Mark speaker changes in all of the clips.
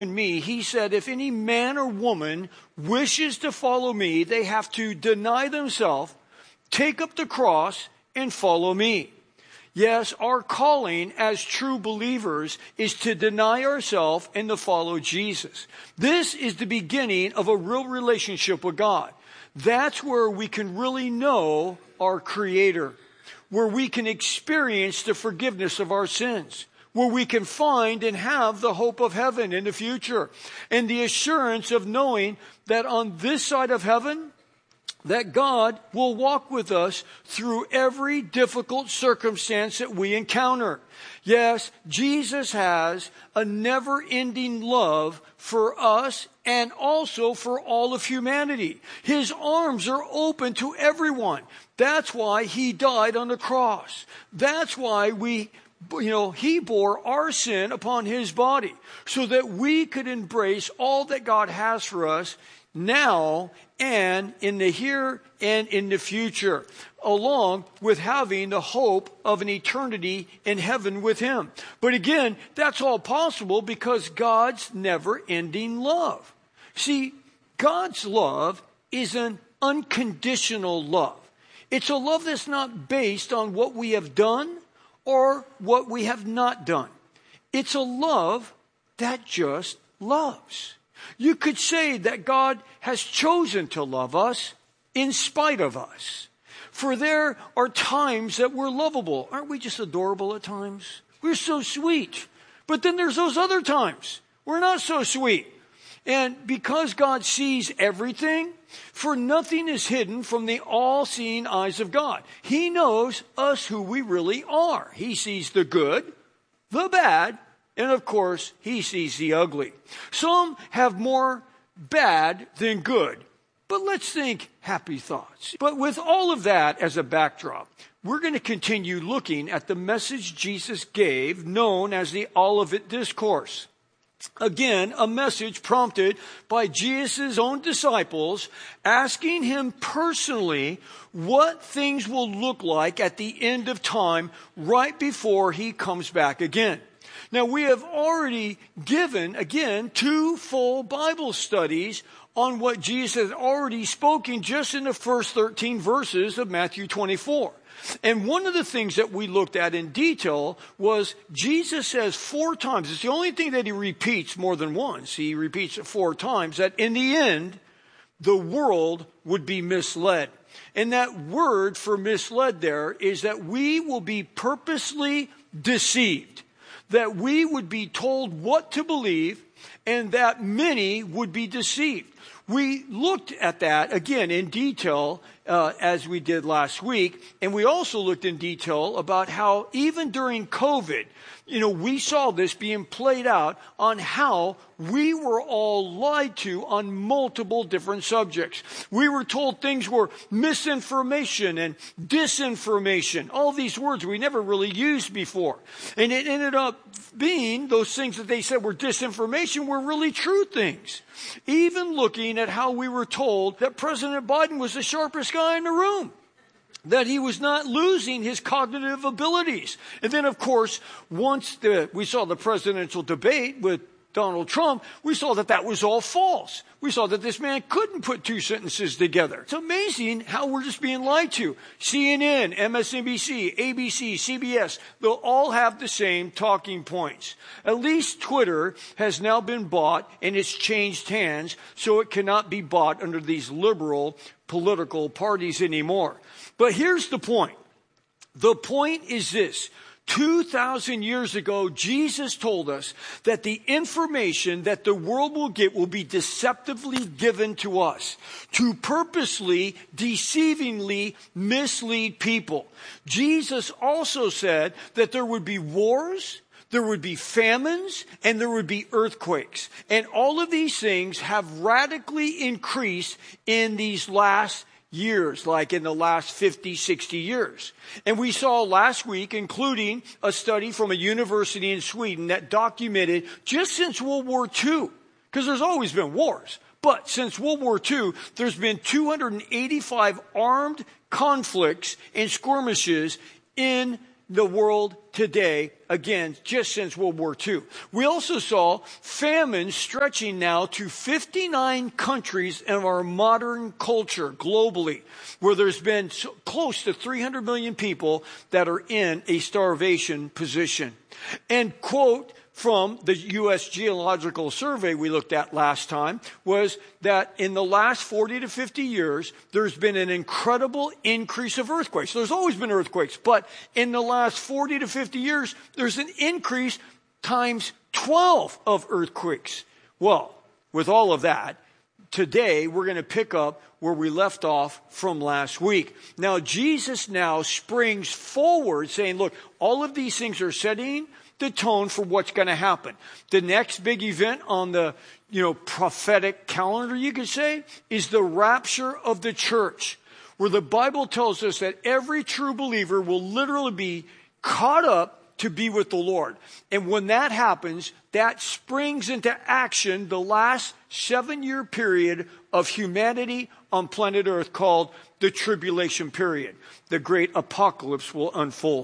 Speaker 1: and me, he said, if any man or woman wishes to follow me, they have to deny themselves, take up the cross, and follow me. Yes, our calling as true believers is to deny ourselves and to follow Jesus. This is the beginning of a real relationship with God. That's where we can really know our Creator, where we can experience the forgiveness of our sins, where we can find and have the hope of heaven in the future, and the assurance of knowing that on this side of heaven, that God will walk with us through every difficult circumstance that we encounter. Yes, Jesus has a never-ending love for us and also for all of humanity. His arms are open to everyone. That's why he died on the cross. That's why he bore our sin upon his body so that we could embrace all that God has for us now and in the here and in the future, along with having the hope of an eternity in heaven with him. But again, that's all possible because God's never-ending love. See, God's love is an unconditional love. It's a love that's not based on what we have done or what we have not done. It's a love that just loves. You could say that God has chosen to love us in spite of us. For there are times that we're lovable. Aren't we just adorable at times? We're so sweet. But then there's those other times we're not so sweet. And because God sees everything, for nothing is hidden from the all-seeing eyes of God. He knows us who we really are. He sees the good, the bad, and of course, he sees the ugly. Some have more bad than good. But let's think happy thoughts. But with all of that as a backdrop, we're going to continue looking at the message Jesus gave, known as the Olivet Discourse. Again, a message prompted by Jesus' own disciples, asking him personally what things will look like at the end of time right before he comes back again. Now, we have already given, again, 2 full Bible studies on what Jesus has already spoken just in the first 13 verses of Matthew 24. And one of the things that we looked at in detail was Jesus says 4 times, it's the only thing that he repeats more than once, he repeats it 4 times, that in the end, the world would be misled. And that word for misled there is that we will be purposely deceived, that we would be told what to believe, and that many would be deceived. We looked at that, again, in detail as we did last week. And we also looked in detail about how even during COVID, we saw this being played out on how we were all lied to on multiple different subjects. We were told things were misinformation and disinformation. All these words we never really used before. And it ended up being those things that they said were disinformation were really true things. Even looking at how we were told that President Biden was the sharpest guy in the room, that he was not losing his cognitive abilities. And then, of course, once we saw the presidential debate with Donald Trump, we saw that that was all false. We saw that this man couldn't put 2 sentences together. It's amazing how we're just being lied to. CNN, MSNBC, ABC, CBS, they'll all have the same talking points. At least Twitter has now been bought and it's changed hands, so it cannot be bought under these liberal political parties anymore. But here's the point. The point is this. 2,000 years ago, Jesus told us that the information that the world will get will be deceptively given to us to purposely, deceivingly mislead people. Jesus also said that there would be wars, there would be famines, and there would be earthquakes. And all of these things have radically increased in these last years, like in the last 50, 60 years. And we saw last week, including a study from a university in Sweden that documented just since World War II, because there's always been wars, but since World War II, there's been 285 armed conflicts and skirmishes in the world today, again, just since World War II. We also saw famine stretching now to 59 countries in our modern culture globally, where there's been close to 300 million people that are in a starvation position. And quote from the U.S. Geological Survey we looked at last time was that in the last 40 to 50 years, there's been an incredible increase of earthquakes. There's always been earthquakes, but in the last 40 to 50 years, there's an increase times 12 of earthquakes. Well, with all of that, today we're going to pick up where we left off from last week. Now, Jesus now springs forward saying, look, all of these things are setting the tone for what's going to happen. The next big event on the, prophetic calendar, you could say, is the rapture of the church, where the Bible tells us that every true believer will literally be caught up to be with the Lord. And when that happens, that springs into action the last 7-year period of humanity on planet Earth called the tribulation period. The great apocalypse will unfold.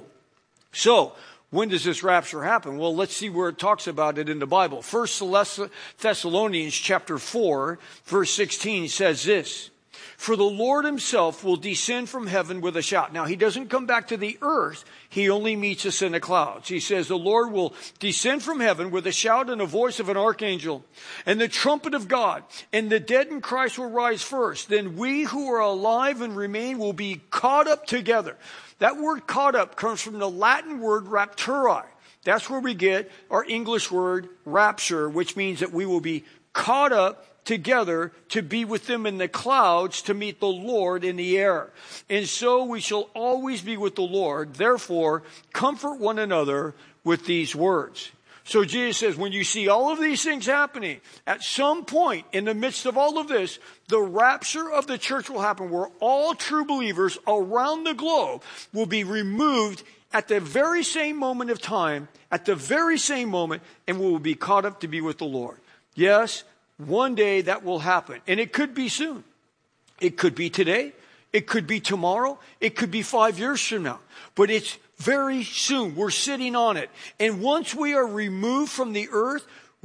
Speaker 1: So, when does this rapture happen? Well, let's see where it talks about it in the Bible. 1 Thessalonians chapter 4, verse 16 says this, "For the Lord himself will descend from heaven with a shout." Now, he doesn't come back to the earth. He only meets us in the clouds. He says, "The Lord will descend from heaven with a shout and a voice of an archangel and the trumpet of God, and the dead in Christ will rise first. Then we who are alive and remain will be caught up together." That word caught up comes from the Latin word rapturi. That's where we get our English word rapture, which means that we will be caught up together to be with them in the clouds to meet the Lord in the air. And so we shall always be with the Lord. Therefore, comfort one another with these words. So Jesus says, when you see all of these things happening, at some point in the midst of all of this, the rapture of the church will happen, where all true believers around the globe will be removed at the very same moment of time, at the very same moment, and will be caught up to be with the Lord. Yes, one day that will happen, and it could be soon. It could be today. It could be tomorrow. It could be 5 years from now. But it's very soon. We're sitting on it. And once we are removed from the earth,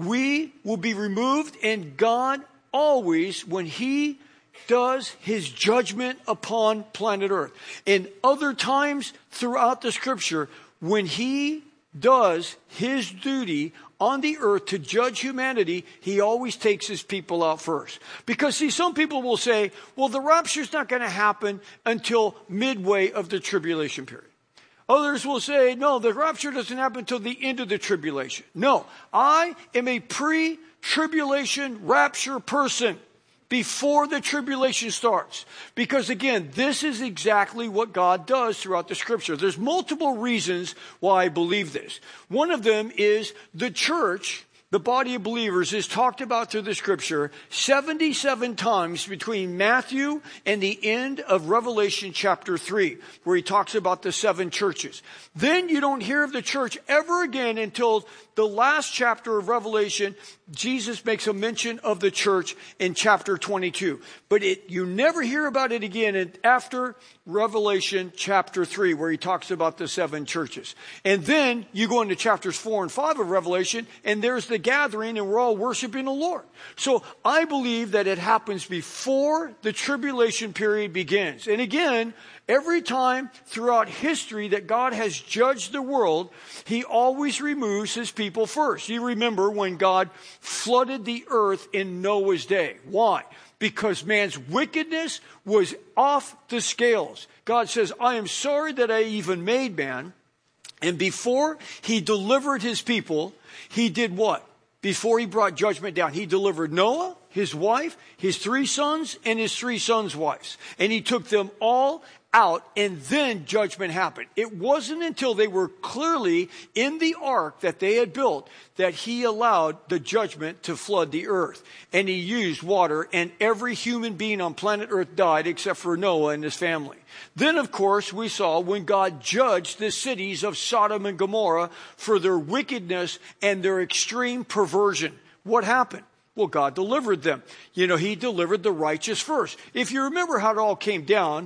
Speaker 1: we will be removed, and God always, when he does his judgment upon planet earth. In other times throughout the scripture, when he does his duty on the earth to judge humanity, he always takes his people out first. Because see, some people will say, well, the rapture's not going to happen until midway of the tribulation period. Others will say, no, the rapture doesn't happen until the end of the tribulation. No, I am a pre-tribulation rapture person before the tribulation starts. Because again, this is exactly what God does throughout the scripture. There's multiple reasons why I believe this. One of them is the church, the body of believers, is talked about through the scripture 77 times between Matthew and the end of Revelation chapter 3, where he talks about the 7 churches. Then you don't hear of the church ever again until the last chapter of Revelation. Jesus makes a mention of the church in chapter 22. But you never hear about it again after Revelation chapter 3, where he talks about the 7 churches. And then you go into chapters 4 and 5 of Revelation, and there's the gathering, and we're all worshiping the Lord. So I believe that it happens before the tribulation period begins. And again, every time throughout history that God has judged the world, he always removes his people first. You remember when God flooded the earth in Noah's day. Why? Because man's wickedness was off the scales. God says, I am sorry that I even made man. And before he delivered his people, he did what? Before he brought judgment down, he delivered Noah, his wife, his 3 sons, and his 3 sons' wives. And he took them all out, and then judgment happened. It wasn't until they were clearly in the ark that they had built that he allowed the judgment to flood the earth. And he used water, and every human being on planet earth died except for Noah and his family. Then, of course, we saw when God judged the cities of Sodom and Gomorrah for their wickedness and their extreme perversion. What happened? Well, God delivered them. He delivered the righteous first. If you remember how it all came down,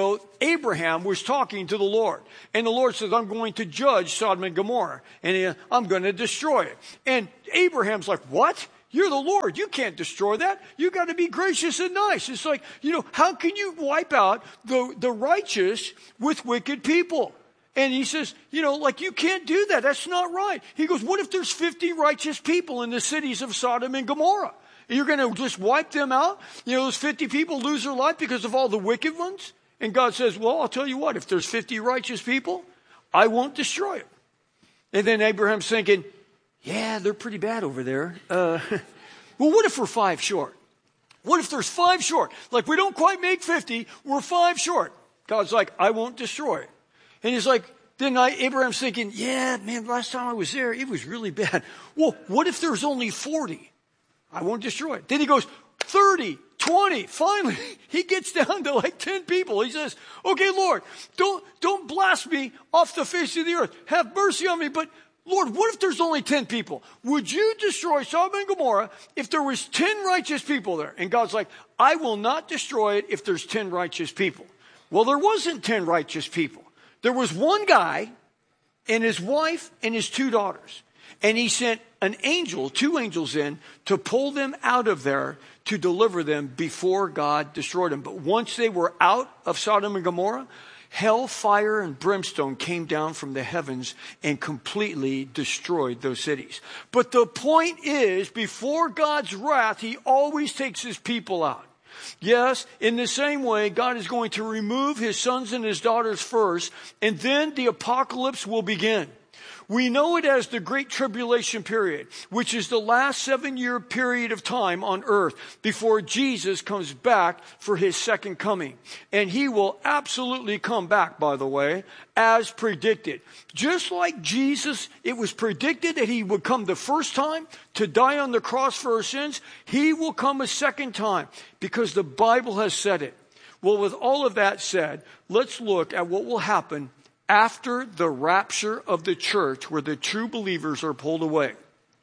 Speaker 1: Abraham was talking to the Lord. And the Lord says, I'm going to judge Sodom and Gomorrah. And I'm going to destroy it. And Abraham's like, what? You're the Lord. You can't destroy that. You got to be gracious and nice. It's like, how can you wipe out the righteous with wicked people? And he says, you can't do that. That's not right. He goes, what if there's 50 righteous people in the cities of Sodom and Gomorrah? You're going to just wipe them out? Those 50 people lose their life because of all the wicked ones? And God says, well, I'll tell you what, if there's 50 righteous people, I won't destroy it. And then Abraham's thinking, yeah, they're pretty bad over there. Well, what if we're 5 short? What if there's 5 short? Like, we don't quite make 50, we're 5 short. God's like, I won't destroy it. And he's like, then Abraham's thinking, yeah, man, last time I was there, it was really bad. Well, what if there's only 40? I won't destroy it. Then he goes, 30, 20. Finally, he gets down to like 10 people. He says, okay, Lord, don't blast me off the face of the earth. Have mercy on me. But Lord, what if there's only 10 people? Would you destroy Sodom and Gomorrah if there was 10 righteous people there? And God's like, I will not destroy it if there's 10 righteous people. Well, there wasn't 10 righteous people. There was one guy and his wife and his 2 daughters. And he sent an angel, 2 angels in to pull them out of there to deliver them before God destroyed them. But once they were out of Sodom and Gomorrah, hell, fire, and brimstone came down from the heavens and completely destroyed those cities. But the point is, before God's wrath, he always takes his people out. Yes, in the same way, God is going to remove his sons and his daughters first, and then the apocalypse will begin. We know it as the Great Tribulation period, which is the last 7-year period of time on earth before Jesus comes back for his second coming. And he will absolutely come back, by the way, as predicted. Just like Jesus, it was predicted that he would come the first time to die on the cross for our sins. He will come a second time because the Bible has said it. Well, with all of that said, let's look at what will happen after the rapture of the church, where the true believers are pulled away.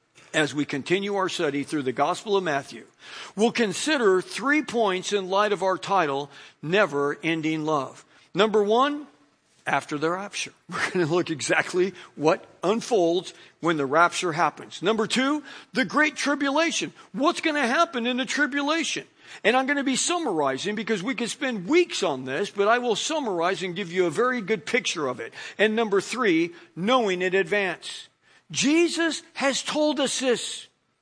Speaker 1: As we continue our study through the Gospel of Matthew, we'll consider 3 points in light of our title, Never Ending Love. Number 1, after the rapture. We're going to look exactly what unfolds when the rapture happens. Number 2, the Great Tribulation. What's going to happen in the tribulation? And I'm going to be summarizing because we could spend weeks on this, but I will summarize and give you a very good picture of it. And number 3, knowing in advance. Jesus has told us this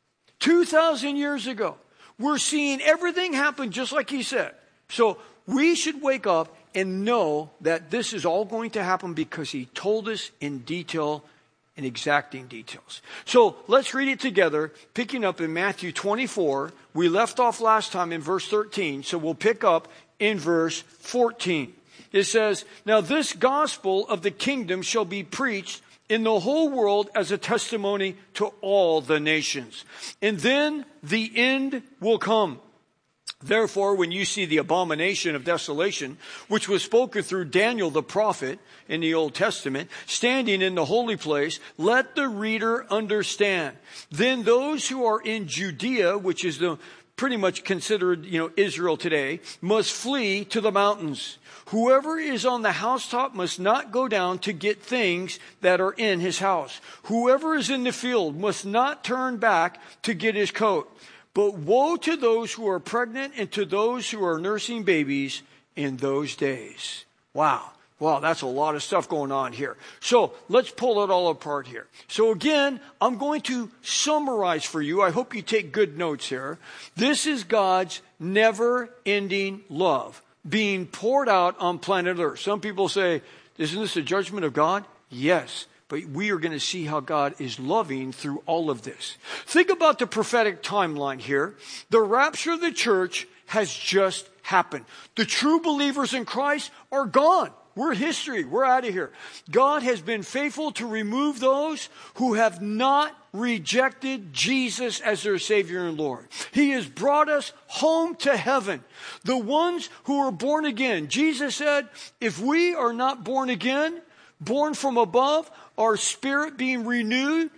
Speaker 1: 2,000 years ago. We're seeing everything happen just like he said. So we should wake up and know that this is all going to happen because he told us in detail, in exacting details. So let's read it together, picking up in Matthew 24. We left off last time in verse 13, so we'll pick up in verse 14. It says, now this gospel of the kingdom shall be preached in the whole world as a testimony to all the nations. And then the end will come. Therefore, when you see the abomination of desolation, which was spoken through Daniel the prophet in the Old Testament, standing in the holy place, let the reader understand. Then those who are in Judea, which is pretty much considered, Israel today, must flee to the mountains. Whoever is on the housetop must not go down to get things that are in his house. Whoever is in the field must not turn back to get his coat. But woe to those who are pregnant and to those who are nursing babies in those days. Wow, that's a lot of stuff going on here. So let's pull it all apart here. So again, I'm going to summarize for you. I hope you take good notes here. This is God's never-ending love being poured out on planet Earth. Some people say, isn't this a judgment of God? Yes. But we are going to see how God is loving through all of this. Think about the prophetic timeline here. The rapture of the church has just happened. The true believers in Christ are gone. We're history. We're out of here. God has been faithful to remove those who have not rejected Jesus as their Savior and Lord. He has brought us home to heaven. The ones who are born again. Jesus said, if we are not born again, born from above, our spirit being renewed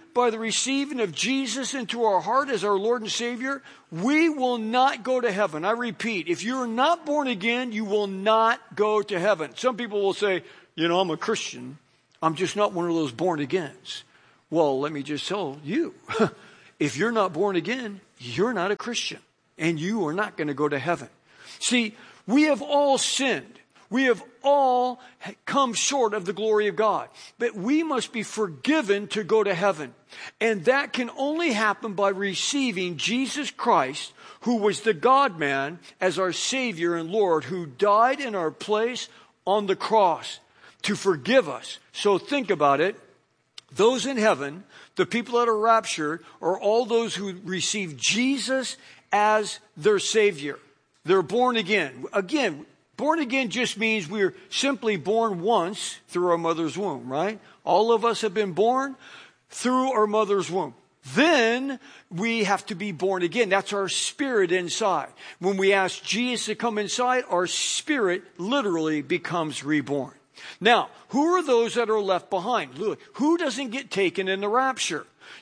Speaker 1: by the receiving of Jesus into our heart as our Lord and Savior, we will not go to heaven. I repeat, if you're not born again, you will not go to heaven. Some people will say, I'm a Christian. I'm just not one of those born agains. Well, let me just tell you, if you're not born again, you're not a Christian, and you are not going to go to heaven. See, we have all sinned. We have all come short of the glory of God. But we must be forgiven to go to heaven. And that can only happen by receiving Jesus Christ, who was the God-man, as our Savior and Lord, who died in our place on the cross to forgive us. So think about it. Those in heaven, the people that are raptured, are all those who receive Jesus as their Savior. They're born again. Again, born again just means we're simply born once through our mother's womb, right? All of us have been born through our mother's womb. Then we have to be born again. That's our spirit inside. When we ask Jesus to come inside, our spirit literally becomes reborn. Now, who are those that are left behind? Look, who doesn't get taken in the rapture?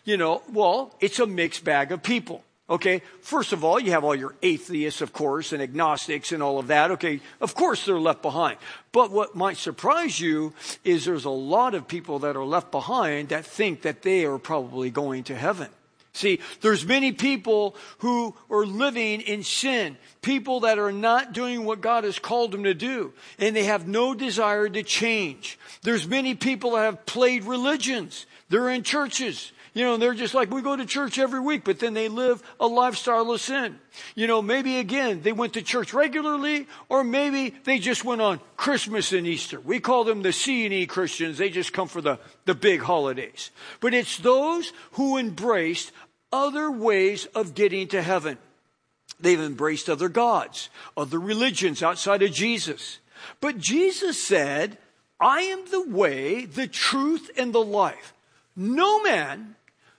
Speaker 1: It's a mixed bag of people. Okay, first of all, you have all your atheists, of course, and agnostics and all of that. Okay, of course they're left behind. But what might surprise you is there's a lot of people that are left behind that think that they are probably going to heaven. See, there's many people who are living in sin, people that are not doing what God has called them to do, and they have no desire to change. There's many people that have played religions. They're in churches. They're just like, we go to church every week, but then they live a lifestyle of sin. Maybe again, they went to church regularly, or maybe they just went on Christmas and Easter. We call them the C&E Christians. They just come for the big holidays. But it's those who embraced other ways of getting to heaven. They've embraced other gods, other religions outside of Jesus. But Jesus said, I am the way, the truth, and the life. No man,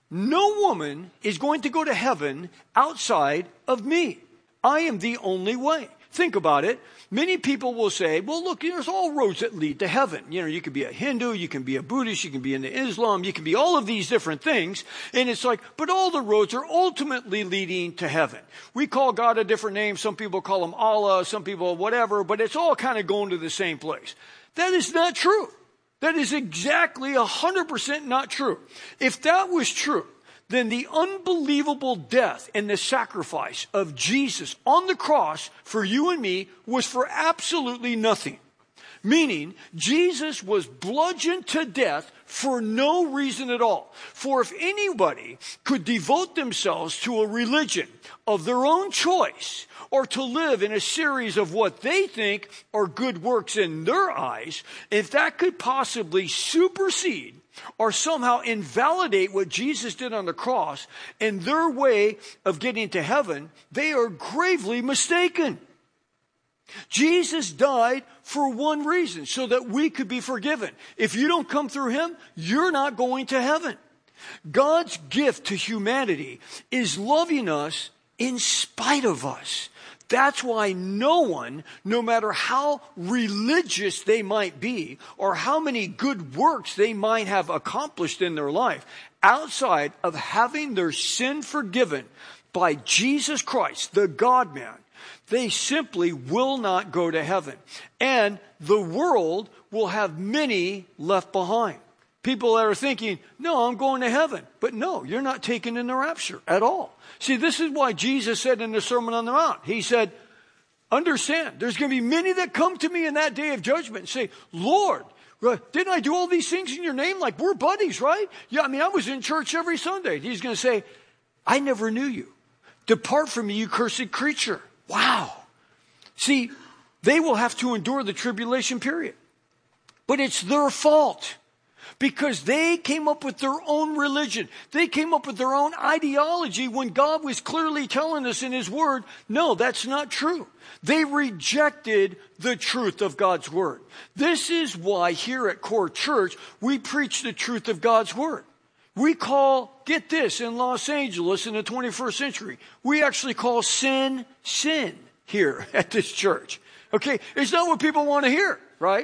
Speaker 1: no woman is going to go to heaven outside of me. I am the only way. Think about it. Many people will say, well, look, there's all roads that lead to heaven. You can be a Hindu, you can be a Buddhist, you can be into Islam, you can be all of these different things. And it's like, but all the roads are ultimately leading to heaven. We call God a different name. Some people call him Allah, some people whatever, but it's all kind of going to the same place. That is not true. That is exactly 100% not true. If that was true, then the unbelievable death and the sacrifice of Jesus on the cross for you and me was for absolutely nothing. Meaning, Jesus was bludgeoned to death for no reason at all. For if anybody could devote themselves to a religion of their own choice, or to live in a series of what they think are good works in their eyes, if that could possibly supersede or somehow invalidate what Jesus did on the cross and their way of getting to heaven, they are gravely mistaken. Jesus died for one reason, so that we could be forgiven. If you don't come through him, you're not going to heaven. God's gift to humanity is loving us in spite of us. That's why no one, no matter how religious they might be, or how many good works they might have accomplished in their life, outside of having their sin forgiven by Jesus Christ, the God-man, they simply will not go to heaven. And the world will have many left behind. People that are thinking, no, I'm going to heaven. But no, you're not taken in the rapture at all. See, this is why Jesus said in the Sermon on the Mount, he said, understand, there's going to be many that come to me in that day of judgment and say, Lord, didn't I do all these things in your name? Like, we're buddies, right? Yeah, I was in church every Sunday. He's going to say, I never knew you. Depart from me, you cursed creature. Wow. See, they will have to endure the tribulation period. But it's their fault. Because they came up with their own religion. They came up with their own ideology when God was clearly telling us in his word, no, that's not true. They rejected the truth of God's word. This is why here at Core Church, we preach the truth of God's word. We call, get this, in Los Angeles in the 21st century, we actually call sin, sin here at this church. Okay, it's not what people want to hear, right?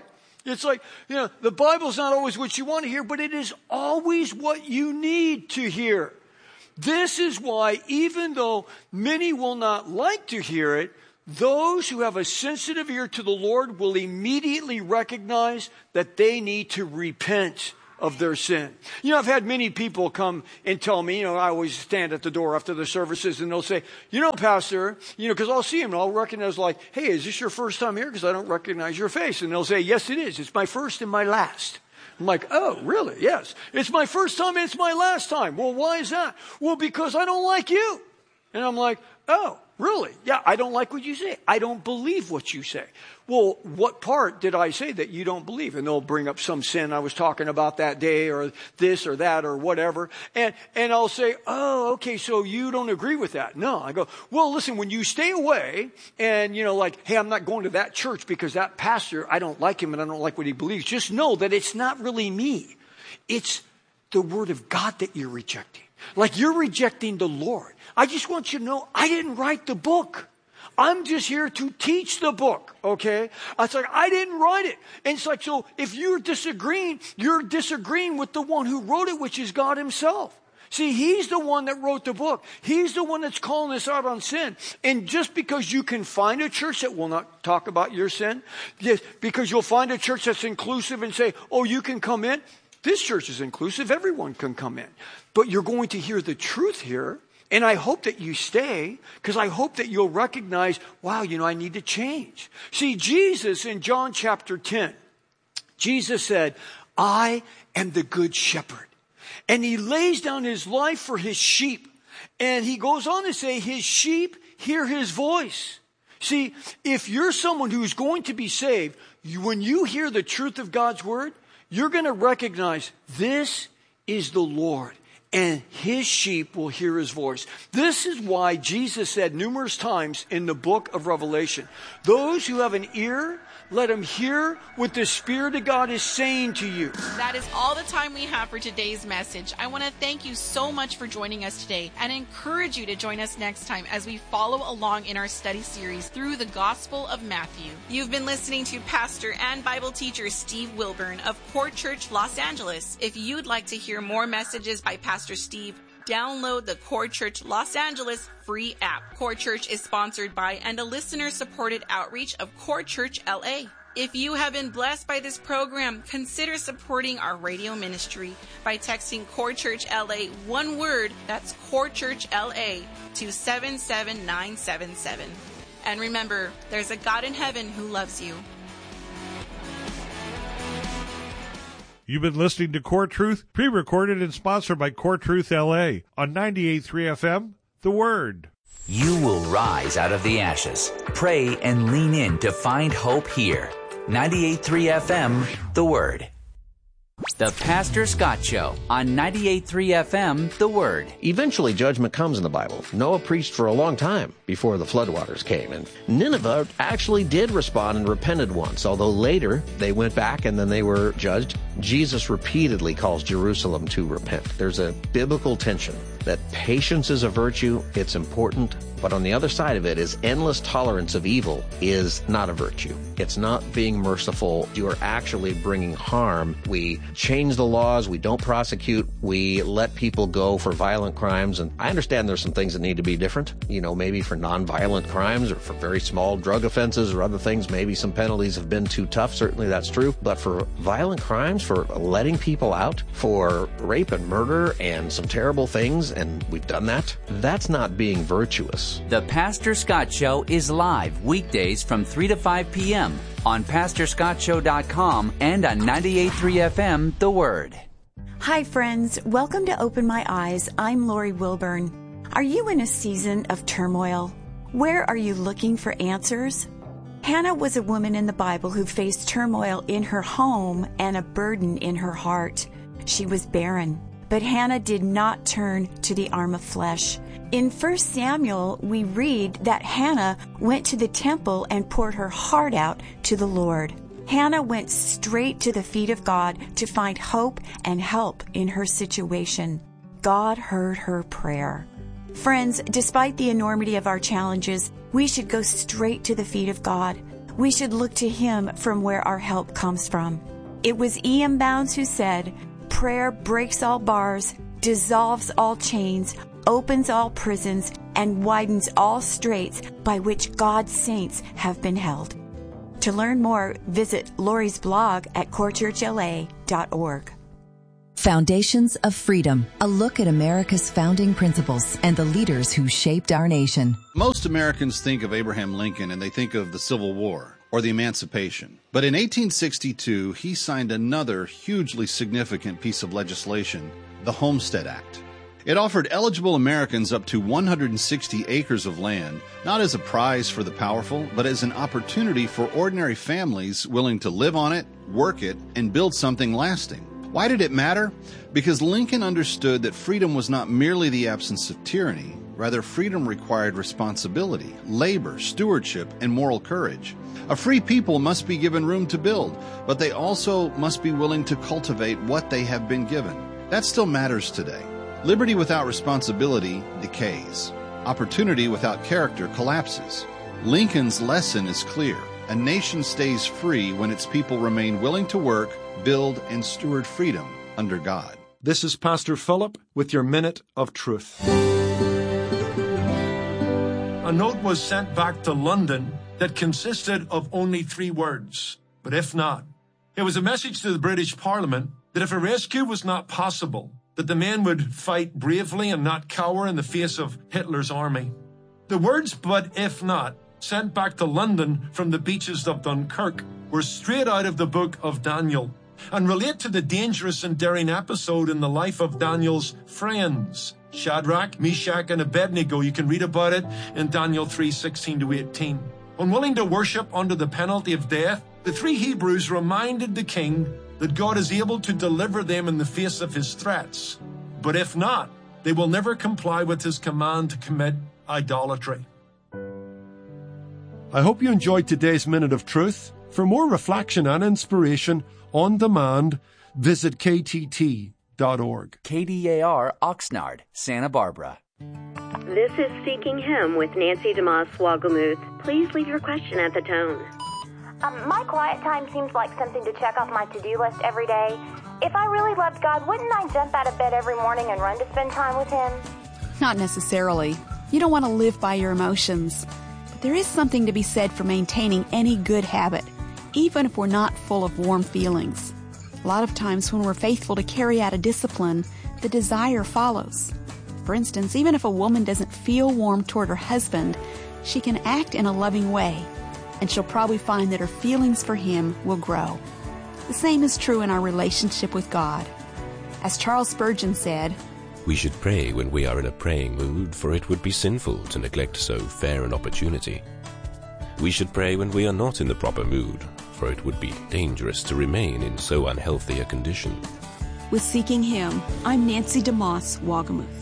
Speaker 1: It's like, the Bible's not always what you want to hear, but it is always what you need to hear. This is why, even though many will not like to hear it, those who have a sensitive ear to the Lord will immediately recognize that they need to repent of their sin. I've had many people come and tell me, I always stand at the door after the services and they'll say, Pastor, because I'll see them and I'll recognize like, hey, is this your first time here? Because I don't recognize your face. And they'll say, yes, it is. It's my first and my last. I'm like, oh, really? Yes. It's my first time and it's my last time. Well, why is that? Well, because I don't like you. And I'm like, oh, really? Yeah, I don't like what you say. I don't believe what you say. Well, what part did I say that you don't believe? And they'll bring up some sin I was talking about that day or this or that or whatever. And I'll say, oh, okay, so you don't agree with that. No, I go, well, listen, when you stay away and, like, hey, I'm not going to that church because that pastor, I don't like him and I don't like what he believes. Just know that it's not really me. It's the word of God that you're rejecting. Like you're rejecting the Lord. I just want you to know I didn't write the book. I'm just here to teach the book, okay? It's like, I didn't write it. And it's like, so if you're disagreeing with the one who wrote it, which is God himself. See, he's the one that wrote the book. He's the one that's calling us out on sin. And just because you can find a church that will not talk about your sin, yes, because you'll find a church that's inclusive and say, oh, you can come in. This church is inclusive. Everyone can come in. But you're going to hear the truth here. And I hope that you stay, because I hope that you'll recognize, wow, I need to change. See, Jesus in John chapter 10, Jesus said, I am the good shepherd. And he lays down his life for his sheep. And he goes on to say, his sheep hear his voice. See, if you're someone who's going to be saved, when you hear the truth of God's word, you're going to recognize this is the Lord. And his sheep will hear his voice. This is why Jesus said numerous times in the book of Revelation, those who have an ear, let them hear what the Spirit of God is saying to you.
Speaker 2: That is all the time we have for today's message. I want to thank you so much for joining us today and encourage you to join us next time as we follow along in our study series through the Gospel of Matthew. You've been listening to Pastor and Bible teacher Steve Wilburn of Court Church, Los Angeles. If you'd like to hear more messages by Pastor Steve, download the Core Church Los Angeles free app. Core Church is sponsored by and a listener-supported outreach of Core Church LA. If you have been blessed by this program, consider supporting our radio ministry by texting Core Church LA one word, that's Core Church LA, to 77977. And remember, there's a God in heaven who loves you.
Speaker 3: You've been listening to Core Truth, pre-recorded and sponsored by Core Truth LA on 98.3 FM, The Word.
Speaker 4: You will rise out of the ashes. Pray and lean in to find hope here. 98.3 FM, The Word. The Pastor Scott Show on 98.3 FM, The Word.
Speaker 5: Eventually, judgment comes in the Bible. Noah preached for a long time before the floodwaters came. And Nineveh actually did respond and repented once, although later they went back and then they were judged. Jesus repeatedly calls Jerusalem to repent. There's a biblical tension that patience is a virtue, it's important, but on the other side of it is endless tolerance of evil is not a virtue. It's not being merciful. You are actually bringing harm. We change the laws. We don't prosecute. We let people go for violent crimes. And I understand there's some things that need to be different. Maybe for nonviolent crimes or for very small drug offenses or other things, maybe some penalties have been too tough. Certainly that's true. But for violent crimes, for letting people out, for rape and murder and some terrible things, and we've done that, that's not being virtuous.
Speaker 4: The Pastor Scott Show is live weekdays from 3 to 5 p.m. on PastorScottShow.com and on 98.3 FM, The Word.
Speaker 6: Hi, friends. Welcome to Open My Eyes. I'm Lori Wilburn. Are you in a season of turmoil? Where are you looking for answers? Hannah was a woman in the Bible who faced turmoil in her home and a burden in her heart. She was barren, but Hannah did not turn to the arm of flesh. In 1 Samuel, we read that Hannah went to the temple and poured her heart out to the Lord. Hannah went straight to the feet of God to find hope and help in her situation. God heard her prayer. Friends, despite the enormity of our challenges, we should go straight to the feet of God. We should look to Him from where our help comes from. It was E.M. Bounds who said, "Prayer breaks all bars, dissolves all chains, opens all prisons, and widens all straits by which God's saints have been held." To learn more, visit Lori's blog at corechurchla.org.
Speaker 7: Foundations of Freedom, a look at America's founding principles and the leaders who shaped our nation.
Speaker 8: Most Americans think of Abraham Lincoln and they think of the Civil War or the Emancipation. But in 1862, he signed another hugely significant piece of legislation, the Homestead Act. It offered eligible Americans up to 160 acres of land, not as a prize for the powerful, but as an opportunity for ordinary families willing to live on it, work it, and build something lasting. Why did it matter? Because Lincoln understood that freedom was not merely the absence of tyranny. Rather, freedom required responsibility, labor, stewardship, and moral courage. A free people must be given room to build, but they also must be willing to cultivate what they have been given. That still matters today. Liberty without responsibility decays. Opportunity without character collapses. Lincoln's lesson is clear. A nation stays free when its people remain willing to work, build, and steward freedom under God.
Speaker 9: This is Pastor Philip with your Minute of Truth. A note was sent back to London that consisted of only 3 words, "but if not." It was a message to the British Parliament that if a rescue was not possible, that the men would fight bravely and not cower in the face of Hitler's army. The words, "but if not," sent back to London from the beaches of Dunkirk, were straight out of the book of Daniel and relate to the dangerous and daring episode in the life of Daniel's friends, Shadrach, Meshach, and Abednego. You can read about it in Daniel 3:16-18. Unwilling to worship under the penalty of death, the 3 Hebrews reminded the king that God is able to deliver them in the face of his threats. But if not, they will never comply with his command to commit idolatry. I hope you enjoyed today's Minute of Truth. For more reflection and inspiration on demand, visit ktt.org.
Speaker 4: KDAR Oxnard, Santa Barbara.
Speaker 10: This is Seeking Him with Nancy DeMoss Wagelmuth. Please leave your question at the tone.
Speaker 11: My quiet time seems like something to check off my to-do list every day. If I really loved God, wouldn't I jump out of bed every morning and run to spend time with Him?
Speaker 12: Not necessarily. You don't want to live by your emotions. But there is something to be said for maintaining any good habit, even if we're not full of warm feelings. A lot of times when we're faithful to carry out a discipline, the desire follows. For instance, even if a woman doesn't feel warm toward her husband, she can act in a loving way, and she'll probably find that her feelings for him will grow. The same is true in our relationship with God. As Charles Spurgeon said,
Speaker 13: "We should pray when we are in a praying mood, for it would be sinful to neglect so fair an opportunity. We should pray when we are not in the proper mood, for it would be dangerous to remain in so unhealthy a condition."
Speaker 12: With Seeking Him, I'm Nancy DeMoss Wagelmuth.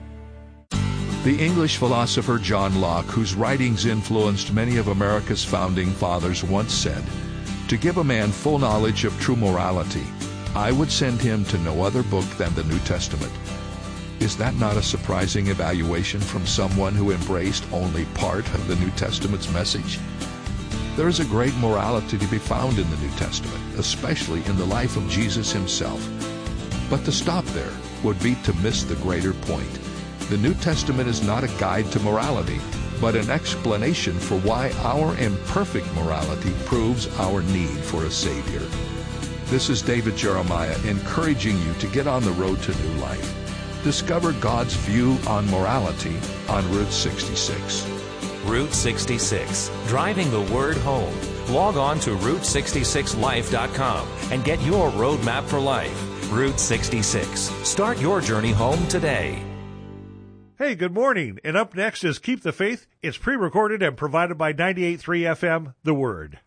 Speaker 14: The English philosopher John Locke, whose writings influenced many of America's founding fathers, once said, "To give a man full knowledge of true morality, I would send him to no other book than the New Testament." Is that not a surprising evaluation from someone who embraced only part of the New Testament's message? There is a great morality to be found in the New Testament, especially in the life of Jesus himself. But to stop there would be to miss the greater point. The New Testament is not a guide to morality, but an explanation for why our imperfect morality proves our need for a Savior. This is David Jeremiah encouraging you to get on the road to new life. Discover God's view on morality on Route 66.
Speaker 15: Route 66, driving the word home. Log on to Route66Life.com and get your roadmap for life. Route 66. Start your journey home today.
Speaker 3: Hey, good morning. And up next is Keep the Faith. It's pre-recorded and provided by 98.3 FM, The Word.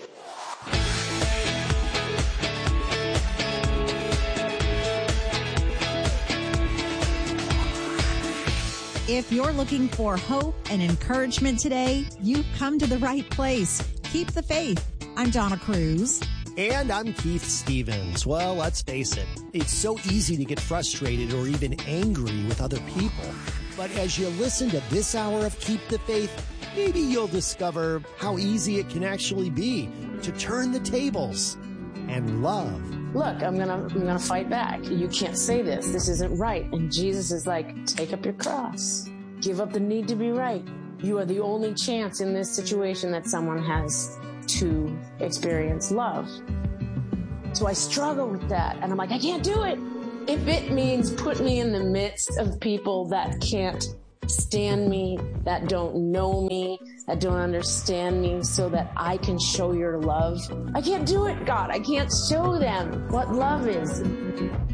Speaker 16: If you're looking for hope and encouragement today, you've come to the right place. Keep the Faith. I'm Donna Cruz.
Speaker 17: And I'm Keith Stevens. Well, let's face it, it's so easy to get frustrated or even angry with other people. But as you listen to this hour of Keep the Faith, maybe you'll discover how easy it can actually be to turn the tables and love.
Speaker 18: Look, I'm gonna fight back. You can't say this. This isn't right. And Jesus is like, take up your cross. Give up the need to be right. You are the only chance in this situation that someone has to experience love. So I struggle with that. And I'm like, I can't do it. If it means put me in the midst of people that can't stand me, that don't know me, that don't understand me, so that I can show your love, I can't do it, God. I can't show them what love is.